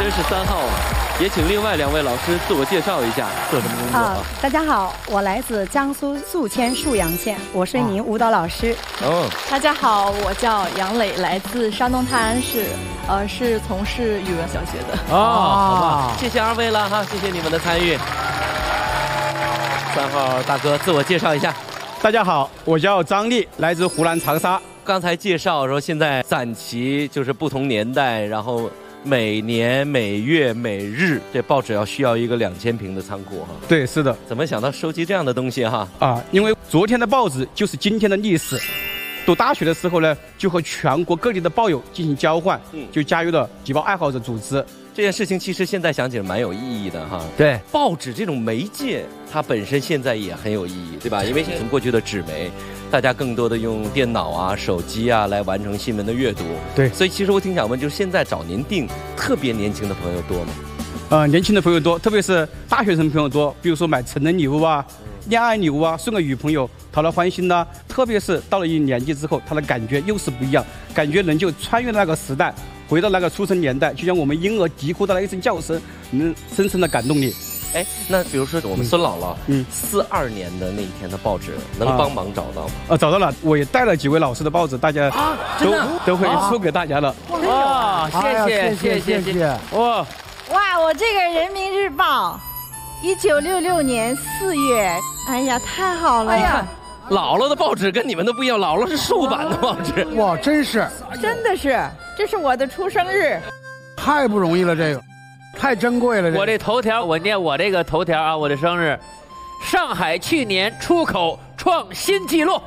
真是3号啊！也请另外2位老师自我介绍一下，做什么工作啊？ 大家好，我来自江苏宿迁沭阳县，我是一名舞蹈老师。 大家好，我叫杨磊，来自山东泰安市，是从事语文小学的。 好吧，谢谢2位了哈，谢谢你们的参与。3号大哥自我介绍一下。 大家好，我叫张丽，来自湖南长沙。 刚才介绍说现在攒齐就是不同年代，然后每年、每月、每日，这报纸要需要一个2000平的仓库哈。 对，是的。 怎么想到收集这样的东西哈？ 因为昨天的报纸就是今天的历史。读大学的时候呢，就和全国各地的报友进行交换，就加入了集报爱好者组织。 这件事情其实现在想起来蛮有意义的哈。 对， 报纸这种媒介，它本身现在也很有意义，对吧？因为从过去的纸媒，大家更多的用电脑啊、手机啊来完成新闻的阅读。 对， 所以其实我挺想问，就是现在找您订特别年轻的朋友多吗？ 年轻的朋友多，特别是大学生朋友多，比如说买成人礼物啊、恋爱礼物啊，送给女朋友讨她欢心呐。特别是到了一定年纪之后，他的感觉又是不一样，感觉人就穿越那个时代，回到那个出生年代，就像我们婴儿啼哭的那一声叫声，能深深的感动你。 哎，那比如说我们孙姥姥，42年的那一天的报纸，能帮忙找到吗？ 找到了，我也带了几位老师的报纸，大家都会送给大家了。 哇，谢谢！ 哇，我这个《人民日报》，1966年4月，哎呀，太好了！ 哎呀，姥姥的报纸跟你们的不一样，姥姥是竖版的报纸。 哇，真是， 真的是，这是我的出生日， 太不容易了，这个太珍贵了。 我这头条，我念我这个头条啊，我的生日，上海去年出口创新纪录。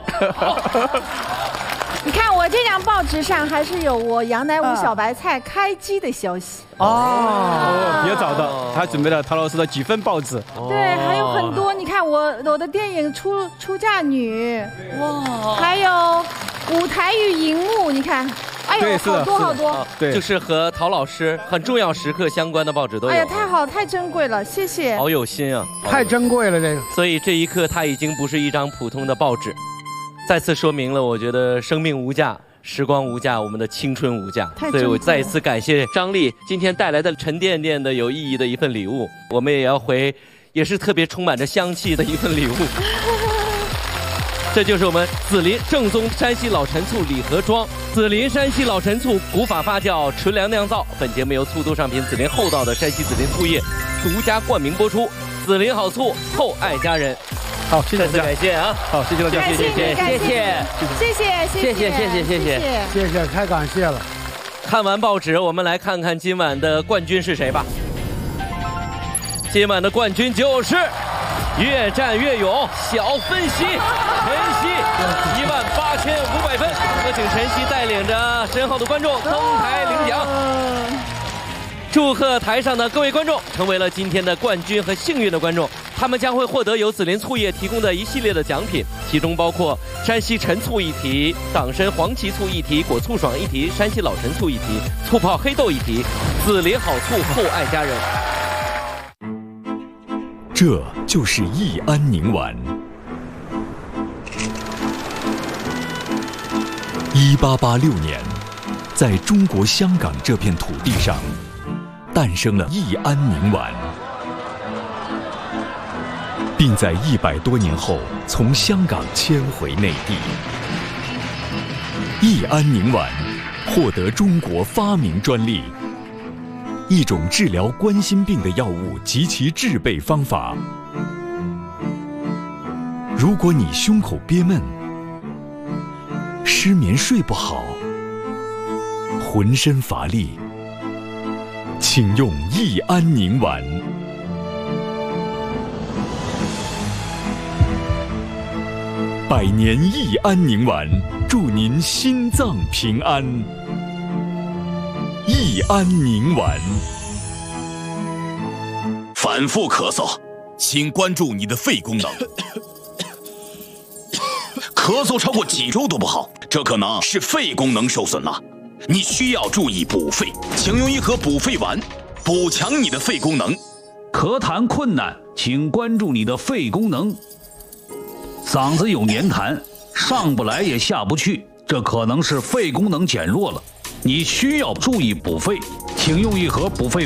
你看我这张报纸上还是有我杨乃武小白菜开机的消息别找到，他准备了陶老师的几份报纸。 对，还有很多。你看我的电影出嫁女，哇，还有舞台与荧幕，你看，哎呦，好多。 对， 就是和陶老师很重要时刻相关的报纸都有。 哎呀，太好，太珍贵了，谢谢。 好有心啊， 太珍贵了这个。 所以这一刻，它已经不是一张普通的报纸。再次说明了，我觉得生命无价，时光无价，我们的青春无价。所以我再一次感谢张丽今天带来的沉甸甸的有意义的一份礼物，我们也要回，也是特别充满着香气的一份礼物。这就是我们紫林正宗山西老陈醋礼盒装，紫林山西老陈醋古法发酵，纯粮酿造。本节目由醋都上品紫林厚道的山西紫林醋业独家冠名播出。紫林好醋，厚爱家人。 好，谢谢大家， 感谢啊！ 好，谢谢大家， 谢谢，太感谢了。 看完报纸，我们来看看今晚的冠军是谁吧。今晚的冠军就是越战越勇小分析陈曦，18500分。有请陈曦带领着身后的观众登台领奖。祝贺台上的各位观众成为了今天的冠军和幸运的观众，他们将会获得由紫林醋业提供的一系列的奖品，其中包括山西陈醋一提、党参黄芪醋一提、果醋爽一提、山西老陈醋一提、醋泡黑豆一提，紫林好醋，厚爱家人。 这就是益安宁丸。1886年，在中国香港这片土地上，诞生了益安宁丸，并在100多年后从香港迁回内地。益安宁丸获得中国发明专利，一种治疗冠心病的药物及其制备方法。如果你胸口憋闷、失眠睡不好、浑身乏力，请用益安宁丸。100年益安宁丸，祝您心脏平安。益安宁丸。 反复咳嗽，请关注你的肺功能。咳嗽超过几周都不好，这可能是肺功能受损了。你需要注意补肺，请用一盒补肺丸，补强你的肺功能。 咳痰困难，请关注你的肺功能。嗓子有黏痰，上不来也下不去，这可能是肺功能减弱了。你需要注意补肺，请用一盒补肺